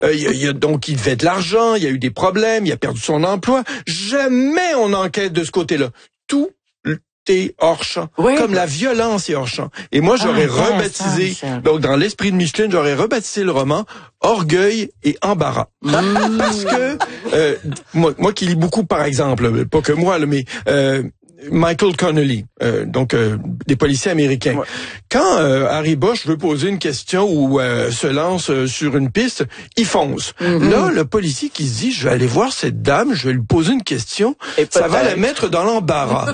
Donc, il devait de l'argent, il y a eu des problèmes, il a perdu son emploi. Jamais on enquête de ce côté-là. Tout est hors champ. Oui. Comme la violence est hors champ. Et moi, j'aurais rebaptisé, donc dans l'esprit de Micheline, j'aurais rebaptisé le roman Orgueil et embarras. Parce que, moi qui lis beaucoup, par exemple, pas que moi, mais Michael Connelly, des policiers américains. Ouais. Quand Harry Bosch veut poser une question ou se lance sur une piste, il fonce. Là, le policier qui se dit, je vais aller voir cette dame, je vais lui poser une question, ça va la mettre dans l'embarras.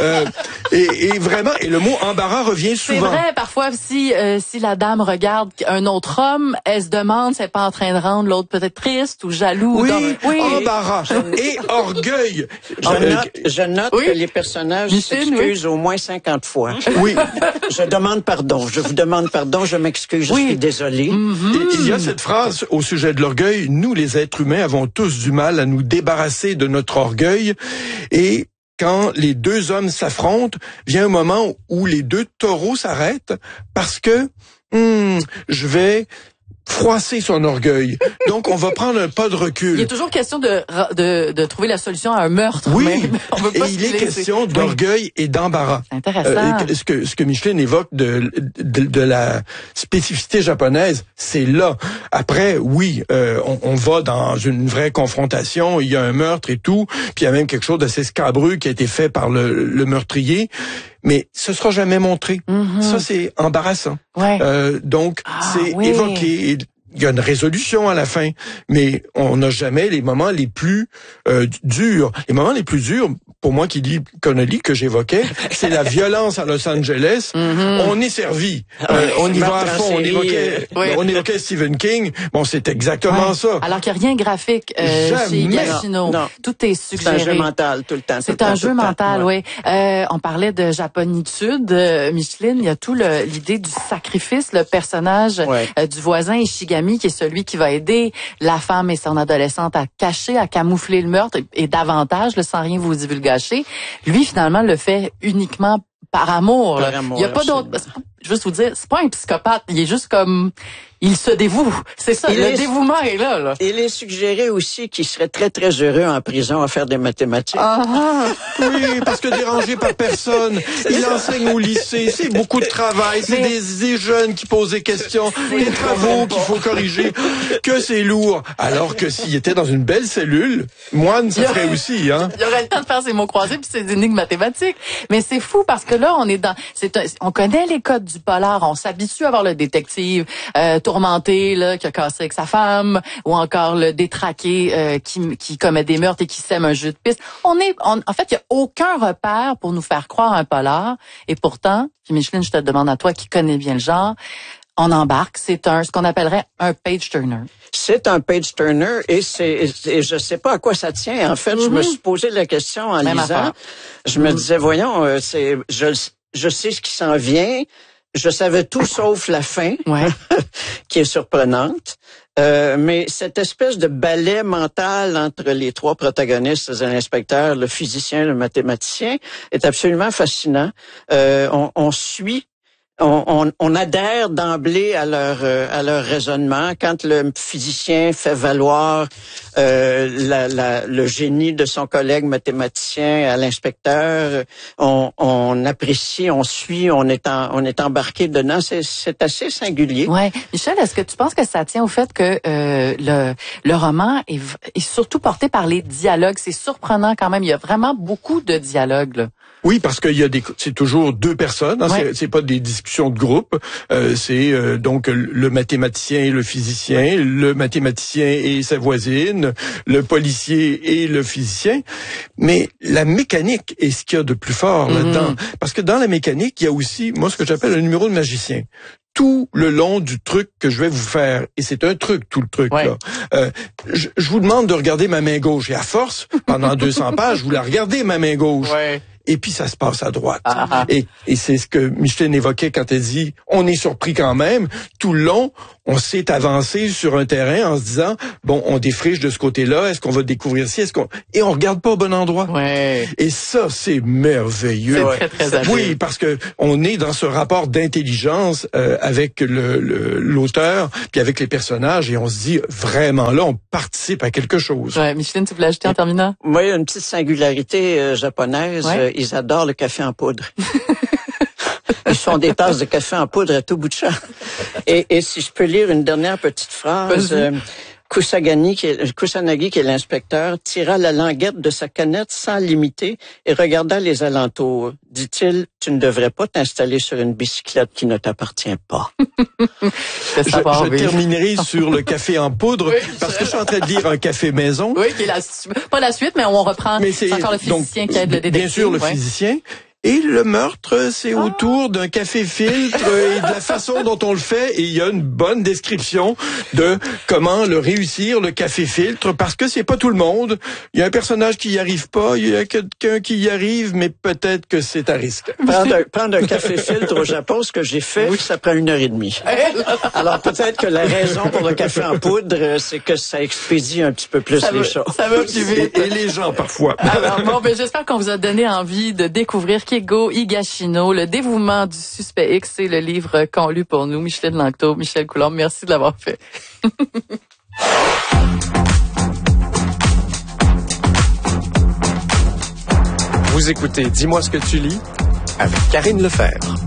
Et vraiment, et le mot embarras revient souvent. C'est vrai, parfois, si la dame regarde un autre homme, elle se demande si elle n'est pas en train de rendre l'autre peut-être triste ou jaloux. Oui, embarras et orgueil. Je note que les personnages s'excusent au moins 50 fois. Oui. Je demande pardon. Je vous demande pardon. Je m'excuse. Je suis désolé. Et il y a cette phrase au sujet de l'orgueil. Nous, les êtres humains, avons tous du mal à nous débarrasser de notre orgueil. Et quand les deux hommes s'affrontent, vient un moment où les deux taureaux s'arrêtent parce que je vais froisser son orgueil. Donc, on va prendre un pas de recul. Il est toujours question de trouver la solution à un meurtre. Oui, mais on veut pas et il est question d'orgueil et d'embarras. Intéressant. Ce que Micheline évoque de la spécificité japonaise, c'est là. Après, oui, on va dans une vraie confrontation, il y a un meurtre et tout, puis il y a même quelque chose d'assez scabreux qui a été fait par le meurtrier. Mais ce sera jamais montré. Ça, c'est embarrassant. Ouais. Donc, c'est évoqué. Et il y a une résolution à la fin, mais on n'a jamais les moments les plus durs. Les moments les plus durs, pour moi qui lis Connelly, que j'évoquais, c'est la violence à Los Angeles. On est servi. On y va à fond. On évoquait Stephen King. Bon, c'est exactement ça. Alors qu'il n'y a rien graphique chez Yashino. Non. Tout est suggéré. C'est un jeu mental tout le temps. C'est un jeu mental, oui. On parlait de japonitude. Micheline, il y a tout l'idée du sacrifice, le personnage du voisin Ishigami, qui est celui qui va aider la femme et son adolescente à cacher, à camoufler le meurtre et davantage, sans rien vous divulgacher. Lui, finalement, le fait uniquement par amour. Il n'y a pas d'autre. Juste vous dire, c'est pas un psychopathe. Il est juste comme, il se dévoue. C'est ça. Le dévouement est là. Il est suggéré aussi qu'il serait très très heureux en prison à faire des mathématiques. Oui, parce que dérangé par personne. Il enseigne au lycée. C'est beaucoup de travail. C'est des jeunes qui posent des questions, des travaux qu'il faut corriger. Que c'est lourd. Alors que s'il était dans une belle cellule, moine, ça ferait aussi, hein. Il aurait le temps de faire ses mots croisés puis ses énigmes mathématiques. Mais c'est fou parce que là, on est on connaît les codes du polar. On s'habitue à voir le détective tourmenté là qui a cassé avec sa femme, ou encore le détraqué qui commet des meurtres et qui sème un jeu de piste. En fait, il y a aucun repère pour nous faire croire un polar. Et pourtant, puis Micheline, je te demande à toi qui connais bien le genre, on embarque. C'est ce qu'on appellerait un page turner. C'est un page turner et je sais pas à quoi ça tient. En fait, je me suis posé la question en lisant. Je me disais, voyons, je sais ce qui s'en vient. Je savais tout sauf la fin, qui est surprenante. Mais cette espèce de ballet mental entre les trois protagonistes, l'inspecteur, le physicien, le mathématicien, est absolument fascinant. On suit. On adhère d'emblée à leur raisonnement. Quand le physicien fait valoir le génie de son collègue mathématicien à l'inspecteur, on apprécie, on suit, on est embarqué dedans. C'est assez singulier. Ouais, Michel, est-ce que tu penses que ça tient au fait que le roman est surtout porté par les dialogues? C'est surprenant quand même. Il y a vraiment beaucoup de dialogues, là. Oui, parce qu'il y a c'est toujours deux personnes, hein, c'est pas des discussions de groupe, c'est donc le mathématicien et le physicien, le mathématicien et sa voisine, le policier et le physicien, mais la mécanique est ce qu'il y a de plus fort là-dedans, parce que dans la mécanique, il y a aussi, moi, ce que j'appelle un numéro de magicien. Tout le long du truc que je vais vous faire, et c'est un truc, tout le truc, là. Je vous demande de regarder ma main gauche, et à force, pendant 200 pages, vous la regardez, ma main gauche. et puis ça se passe à droite. Et c'est ce que Micheline évoquait quand elle dit, on est surpris quand même. Tout le long, on s'est avancé sur un terrain en se disant, bon, on défriche de ce côté-là, est-ce qu'on va découvrir ci, et on regarde pas au bon endroit. Ouais. Et ça, c'est merveilleux. C'est très, très habile. Oui, parce que on est dans ce rapport d'intelligence avec l'auteur, puis avec les personnages, et on se dit, vraiment là, on participe à quelque chose. Ouais, Micheline, tu voulais ajouter en terminant? Moi, il y a une petite singularité japonaise. Ouais. Ils adorent le café en poudre. Ils font des tasses de café en poudre à tout bout de champ. Et si je peux lire une dernière petite phrase, Kusanagi, qui est l'inspecteur, tira la languette de sa canette sans l'imiter et regarda les alentours. Dit-il, tu ne devrais pas t'installer sur une bicyclette qui ne t'appartient pas. Je terminerai sur le café en poudre, parce que je suis en train de lire un café maison. Oui, qui est pas la suite, mais on reprend. C'est encore le physicien qui aide le détective. Bien sûr, le physicien. Et le meurtre, c'est autour d'un café-filtre et de la façon dont on le fait. Et il y a une bonne description de comment le réussir, le café-filtre, parce que c'est pas tout le monde. Il y a un personnage qui y arrive pas, il y a quelqu'un qui y arrive, mais peut-être que c'est à risque. Prendre un café-filtre au Japon, ce que j'ai fait, ça prend 1h30. Alors peut-être que la raison pour le café en poudre, c'est que ça expédie un petit peu plus les choses. Ça va plus vite. Et les gens, parfois. Alors, bon, j'espère qu'on vous a donné envie de découvrir Keigo Higashino, le dévouement du suspect X, c'est le livre qu'ont lu pour nous Micheline Langto, Michel Coulombe. Merci de l'avoir fait. Vous écoutez Dis-moi ce que tu lis avec Karine Lefebvre.